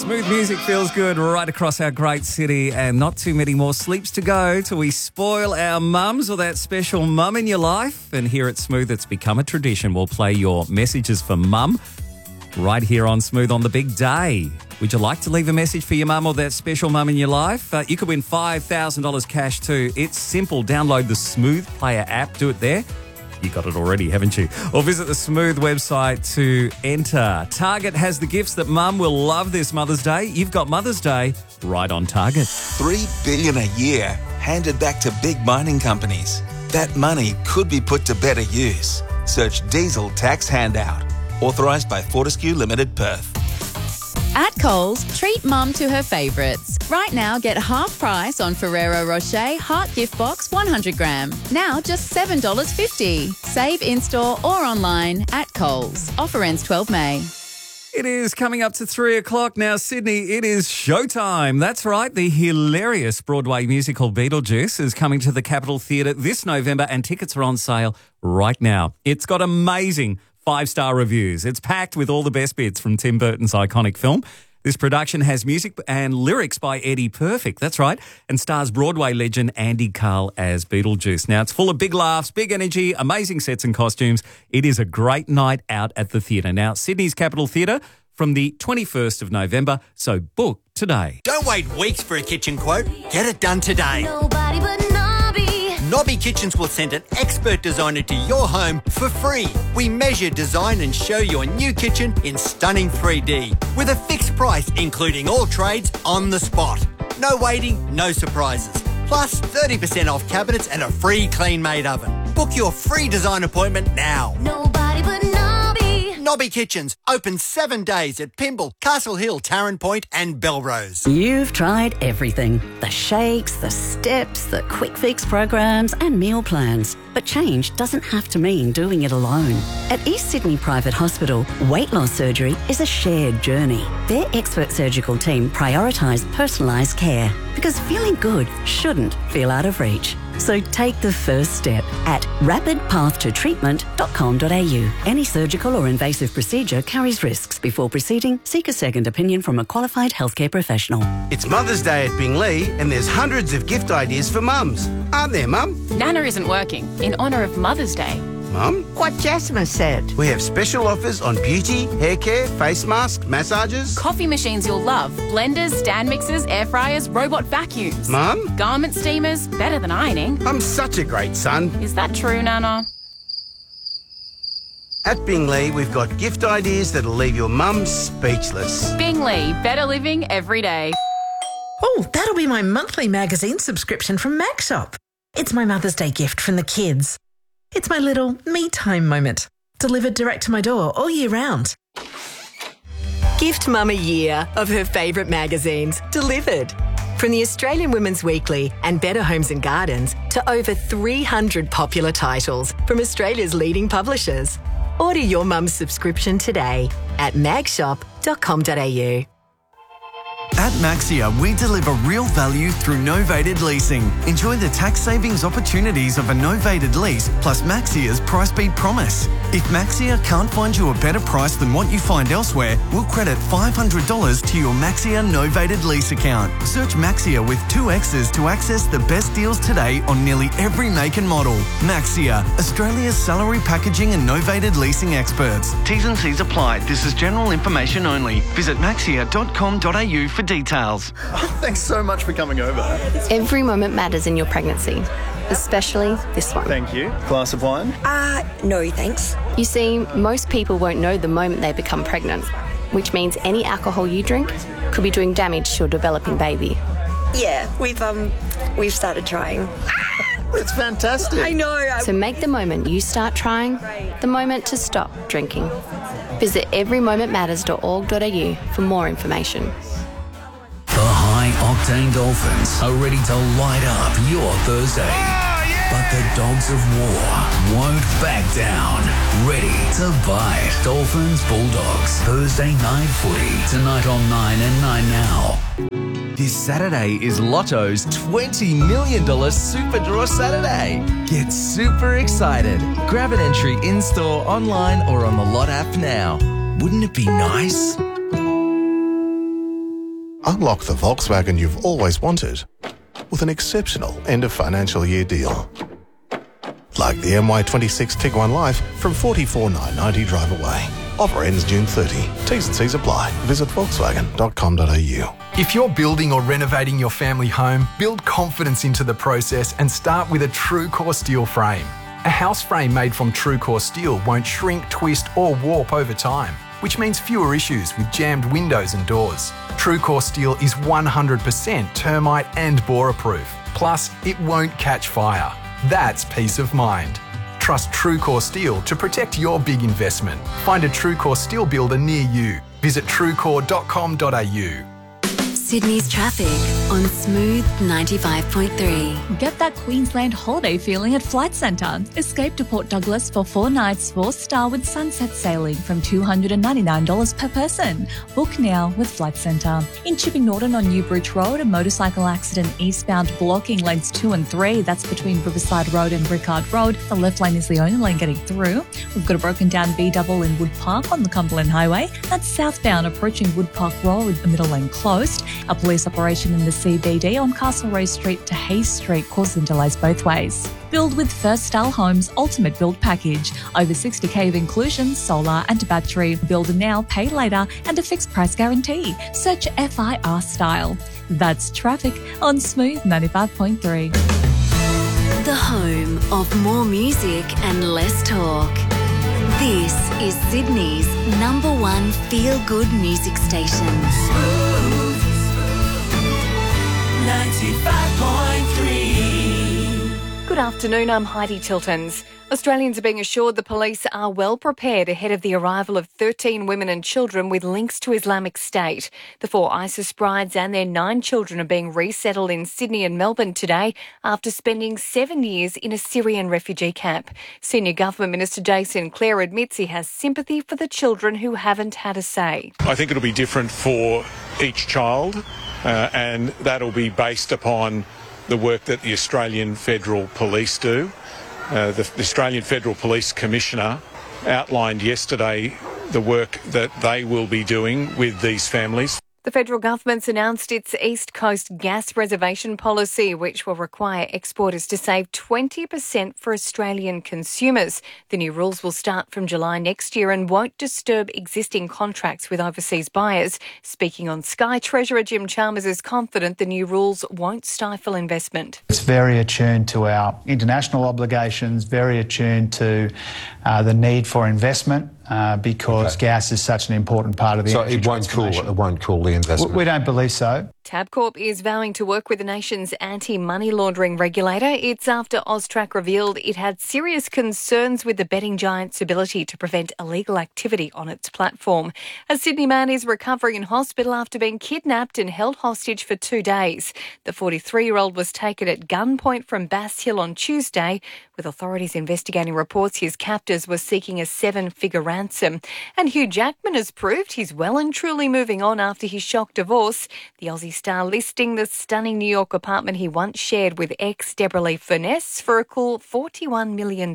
Smooth music feels good right across our great city, and not too many more sleeps to go till we spoil our mums or that special mum in your life. And here at Smooth, it's become a tradition. We'll play your messages for mum right here on Smooth on the big day. Would you like to leave a message for your mum or that special mum in your life? You could win $5,000 cash too. It's simple. Download the Smooth Player app. Do it there. You got it already, haven't you? Or visit the Smooth website to enter. Target has the gifts that mum will love this Mother's Day. You've got Mother's Day right on target. $3 billion a year handed back to big mining companies. That money could be put to better use. Search Diesel Tax Handout. Authorised by Fortescue Limited, Perth. At Coles, treat mum to her favourites. Right now, get half price on Ferrero Rocher Heart Gift Box 100 gram. Now just $7.50. Save in-store or online at Coles. Offer ends 12 May. It is coming up to 3 o'clock now, Sydney. It is showtime. That's right. The hilarious Broadway musical Beetlejuice is coming to the Capitol Theatre this November, and tickets are on sale right now. It's got amazing 5-star reviews. It's packed with all the best bits from Tim Burton's iconic film. This production has music and lyrics by Eddie Perfect, that's right, and stars Broadway legend Andy Carl as Beetlejuice. Now, it's full of big laughs, big energy, amazing sets and costumes. It is a great night out at the theatre. Now, Sydney's Capitol Theatre from the 21st of November, so book today. Don't wait weeks for a kitchen quote. Get it done today. Nobody but Nobby. Nobby Kitchens will send an expert designer to your home for free. We measure, design and show your new kitchen in stunning 3D with a fixed price, including all trades on the spot. No waiting, no surprises. Plus 30% off cabinets and a free clean-made oven. Book your free design appointment now. Nobody but Nobby. Nobby Kitchens, open 7 days at Pymble, Castle Hill, Tarrant Point and Belrose. You've tried everything. The shakes, the steps, the quick fix programs and meal plans. But change doesn't have to mean doing it alone. At East Sydney Private Hospital, weight loss surgery is a shared journey. Their expert surgical team prioritise personalised care because feeling good shouldn't feel out of reach. So take the first step at rapidpathtotreatment.com.au. Any surgical or invasive procedure carries risks. Before proceeding, seek a second opinion from a qualified healthcare professional. It's Mother's Day at Bingley and there's hundreds of gift ideas for mums. Aren't there, Mum? Nana isn't working in honour of Mother's Day. Mum? What Jasmine said. We have special offers on beauty, hair care, face masks, massages. Coffee machines you'll love. Blenders, stand mixers, air fryers, robot vacuums. Mum? Garment steamers, better than ironing. I'm such a great son. Is that true, Nana? At Bingley, we've got gift ideas that'll leave your mum speechless. Bingley, better living every day. Oh, that'll be my monthly magazine subscription from MacShop. It's my Mother's Day gift from the kids. It's my little me-time moment, delivered direct to my door all year round. Gift Mum a year of her favourite magazines, delivered. From the Australian Women's Weekly and Better Homes and Gardens to over 300 popular titles from Australia's leading publishers. Order your mum's subscription today at magshop.com.au. At Maxia, we deliver real value through novated leasing. Enjoy the tax savings opportunities of a novated lease plus Maxia's price beat promise. If Maxia can't find you a better price than what you find elsewhere, we'll credit $500 to your Maxia novated lease account. Search Maxia with 2 X's to access the best deals today on nearly every make and model. Maxia, Australia's salary packaging and novated leasing experts. T's and C's apply. This is general information only. Visit maxia.com.au for details. Thanks so much for coming over. Every moment matters in your pregnancy, especially this one. Thank you. Glass of wine? No thanks. You see, most people won't know the moment they become pregnant, which means any alcohol you drink could be doing damage to your developing baby. Yeah, we've started trying. It's fantastic. I know. So make the moment you start trying the moment to stop drinking. Visit everymomentmatters.org.au for more information. The high-octane Dolphins are ready to light up your Thursday. But the Dogs of War won't back down. Ready to bite. Dolphins Bulldogs. Thursday night footy. Tonight on 9 and 9 Now. This Saturday is Lotto's $20 million Super Draw Saturday. Get super excited. Grab an entry in-store, online or on the Lot app now. Wouldn't it be nice? Unlock the Volkswagen you've always wanted with an exceptional end of financial year deal. Like the MY26 Tiguan Life from $44,990 drive away. Offer ends June 30. T's and C's apply. Visit volkswagen.com.au. If you're building or renovating your family home, build confidence into the process and start with a TrueCore steel frame. A house frame made from TrueCore steel won't shrink, twist or warp over time, which means fewer issues with jammed windows and doors. TrueCore steel is 100% termite and borer proof. Plus, it won't catch fire. That's peace of mind. Trust TrueCore Steel to protect your big investment. Find a TrueCore Steel builder near you. Visit truecore.com.au. Sydney's traffic on Smooth 95.3. Get that Queensland holiday feeling at Flight Centre. Escape to Port Douglas for 4 nights 4-star with sunset sailing from $299 per person. Book now with Flight Centre. In Chipping Norton on New Bridge Road, a motorcycle accident eastbound blocking lanes 2 and 3. That's between Riverside Road and Rickard Road. The left lane is the only lane getting through. We've got a broken down B-double in Wood Park on the Cumberland Highway. That's southbound approaching Wood Park Road, the middle lane closed. A police operation in the CBD on Castlereagh Street to Hayes Street causing delays both ways. Build with First Style Homes Ultimate Build Package. Over 60k of inclusions, solar and battery. Build now, pay later and a fixed price guarantee. Search FIR Style. That's traffic on Smooth 95.3. The home of more music and less talk. This is Sydney's #1 feel-good music station. 95.3. Good afternoon, I'm Heidi Tiltons. Australians are being assured the police are well prepared ahead of the arrival of 13 women and children with links to Islamic State. The 4 ISIS brides and their 9 children are being resettled in Sydney and Melbourne today after spending 7 years in a Syrian refugee camp. Senior Government Minister Jason Clare admits he has sympathy for the children who haven't had a say. I think it'll be different for each child. And that'll be based upon the work that the Australian Federal Police do. The Australian Federal Police Commissioner outlined yesterday the work that they will be doing with these families. The federal government's announced its East Coast gas reservation policy, which will require exporters to save 20% for Australian consumers. The new rules will start from July next year and won't disturb existing contracts with overseas buyers. Speaking on Sky, Treasurer Jim Chalmers is confident the new rules won't stifle investment. It's very attuned to our international obligations, very attuned to the need for investment. Because gas is such an important part of the energy transformation. It won't cool the investment? We don't believe so. Tabcorp is vowing to work with the nation's anti-money laundering regulator. It's after AUSTRAC revealed it had serious concerns with the betting giant's ability to prevent illegal activity on its platform. A Sydney man is recovering in hospital after being kidnapped and held hostage for 2 days. The 43-year-old was taken at gunpoint from Bass Hill on Tuesday, with authorities investigating reports his captors were seeking a 7-figure ransom. And Hugh Jackman has proved he's well and truly moving on after his shock divorce. The Aussie star listing the stunning New York apartment he once shared with ex Deborah Lee Furness for a cool $41 million.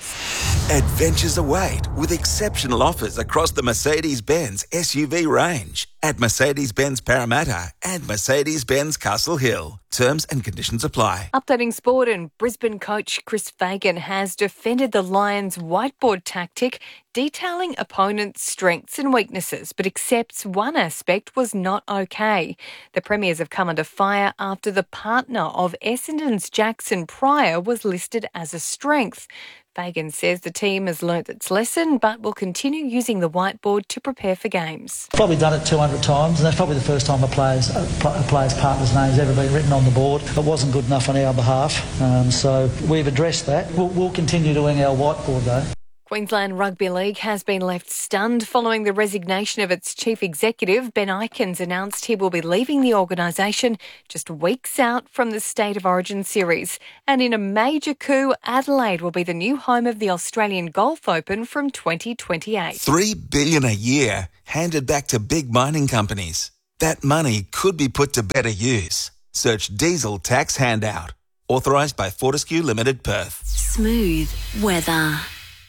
Adventures await with exceptional offers across the Mercedes-Benz SUV range at Mercedes-Benz Parramatta and Mercedes-Benz Castle Hill. Terms and conditions apply. Updating sport, and Brisbane coach Chris Fagan has defended the Lions' whiteboard tactic, detailing opponents' strengths and weaknesses, but accepts one aspect was not okay. The Premiers have come under fire after the partner of Essendon's Jackson Pryor was listed as a strength. Fagan says the team has learnt its lesson but will continue using the whiteboard to prepare for games. Probably done it 200 times, and that's probably the first time a player's partner's name has ever been written on the board. It wasn't good enough on our behalf, so we've addressed that. We'll continue doing our whiteboard though. Queensland Rugby League has been left stunned following the resignation of its chief executive. Ben Ikens announced he will be leaving the organisation just weeks out from the State of Origin series. And in a major coup, Adelaide will be the new home of the Australian Golf Open from 2028. $3 billion a year handed back to big mining companies. That money could be put to better use. Search Diesel Tax Handout. Authorised by Fortescue Limited Perth. Smooth weather.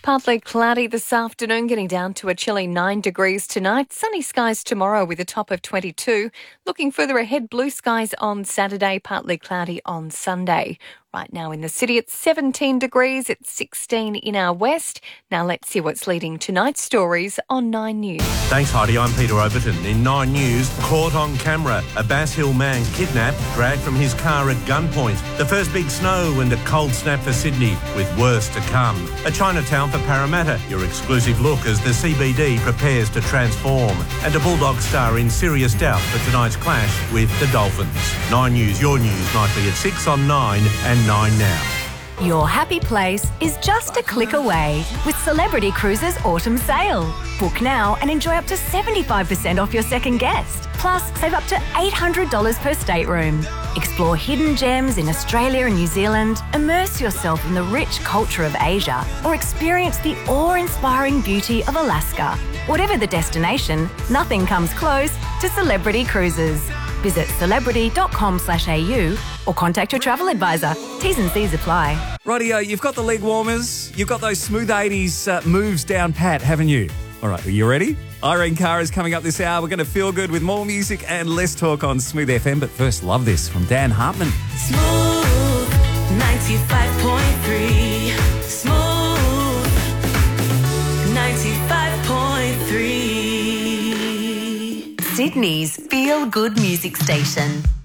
Partly cloudy this afternoon, getting down to a chilly 9 degrees tonight. Sunny skies tomorrow with a top of 22. Looking further ahead, blue skies on Saturday, partly cloudy on Sunday. Right now in the city, it's 17 degrees. It's 16 in our west. Now let's see what's leading tonight's stories on 9 News. Thanks, Heidi. I'm Peter Overton. In 9 News, caught on camera. A Bass Hill man kidnapped, dragged from his car at gunpoint. The first big snow and a cold snap for Sydney, with worse to come. A Chinatown for Parramatta, your exclusive look as the CBD prepares to transform. And a Bulldog star in serious doubt for tonight's clash with the Dolphins. 9 News, your news, nightly at 6 on 9 and 9 now. Your happy place is just a click away with Celebrity Cruises Autumn Sale. Book now and enjoy up to 75% off your second guest. Plus, save up to $800 per stateroom. Explore hidden gems in Australia and New Zealand, immerse yourself in the rich culture of Asia, or experience the awe-inspiring beauty of Alaska. Whatever the destination, nothing comes close to Celebrity Cruises. Visit celebrity.com.au or contact your travel advisor. T's and C's apply. Rightio, you've got the leg warmers, you've got those smooth 80s moves down pat, haven't you? All right, are you ready? Irene Cara is coming up this hour. We're going to feel good with more music and less talk on Smooth FM. But first, love this from Dan Hartman. Smooth 95.3. Smooth 95.3. Sydney's feel-good music station.